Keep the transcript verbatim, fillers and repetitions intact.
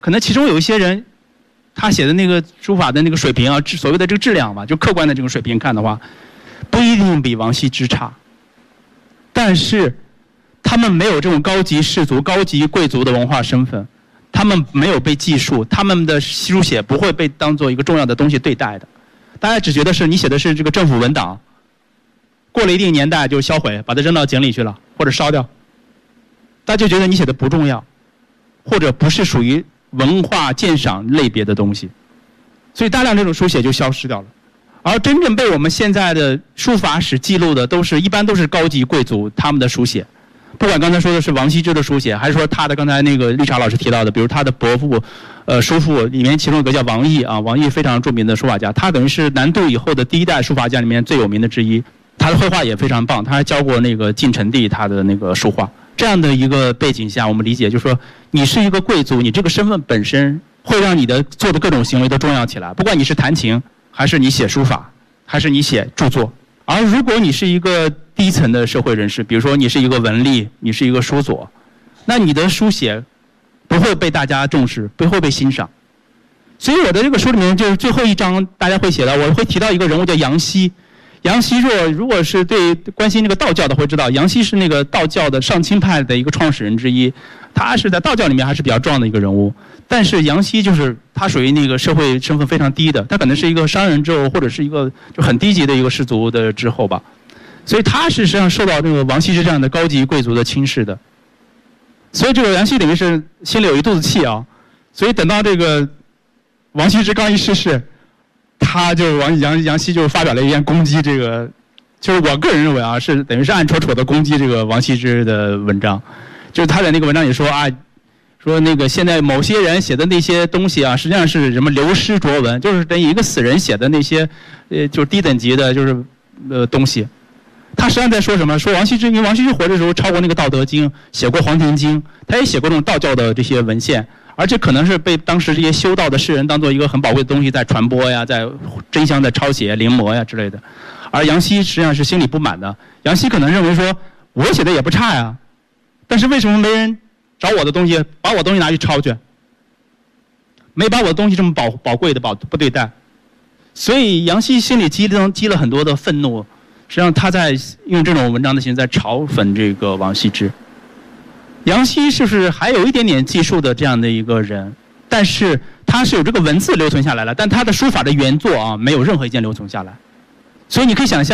可能其中有一些人，他写的那个书法的那个水平啊，所谓的这个质量吧，就客观的这种水平看的话，不一定比王羲之差。但是，他们没有这种高级士族、高级贵族的文化身份，他们没有被记述，他们的书写不会被当做一个重要的东西对待的。大家只觉得是你写的是这个政府文档，过了一定年代就销毁，把它扔到井里去了，或者烧掉。大家就觉得你写的不重要，或者不是属于文化鉴赏类别的东西，所以大量这种书写就消失掉了。而真正被我们现在的书法史记录的，都是一般都是高级贵族他们的书写。不管刚才说的是王羲之的书写，还是说他的刚才那个绿茶老师提到的，比如他的伯父、呃叔父里面，其中有个叫王逸啊，王逸非常著名的书法家，他等于是南渡以后的第一代书法家里面最有名的之一。他的绘画也非常棒，他还教过那个晋成帝他的那个书画。这样的一个背景下，我们理解就是说，你是一个贵族，你这个身份本身会让你的做的各种行为都重要起来，不管你是弹琴，还是你写书法，还是你写著作。而如果你是一个低层的社会人士，比如说你是一个文吏，你是一个书佐，那你的书写不会被大家重视，不会被欣赏。所以我的这个书里面就是最后一章，大家会写到，我会提到一个人物叫杨希。杨希若如果是对关心这个道教的会知道，杨希是那个道教的上清派的一个创始人之一，他是在道教里面还是比较重要的一个人物。但是杨希就是他属于那个社会身份非常低的，他可能是一个商人之后，或者是一个就很低级的一个氏族的之后吧，所以他是实际上受到这个王羲之这样的高级贵族的轻视的。所以这个杨希等于是心里有一肚子气啊，所以等到这个王羲之刚一逝世，他就王杨杨希就发表了一篇攻击这个，就是我个人认为啊，是等于是暗戳戳的攻击这个王羲之的文章，就是他在那个文章里说啊，说那个现在某些人写的那些东西啊，实际上是什么流失拙文，就是等于一个死人写的那些，呃，就是低等级的，就是呃东西。他实际上在说什么？说王羲之，因为王羲之活的时候抄过那个《道德经》，写过《黄庭经》，他也写过这种道教的这些文献。而且可能是被当时这些修道的士人当做一个很宝贵的东西在传播呀，在争相在抄写、临摹呀之类的。而杨希实际上是心里不满的。杨希可能认为说，我写的也不差呀，但是为什么没人找我的东西，把我的东西拿去抄去？没把我的东西这么宝宝贵的宝不对待。所以杨希心里积了积了很多的愤怒，实际上他在用这种文章的形式在嘲讽这个王羲之。杨希是不是还有一点点技术的这样的一个人？但是他是有这个文字留存下来了，但他的书法的原作啊，没有任何一件留存下来。所以你可以想象。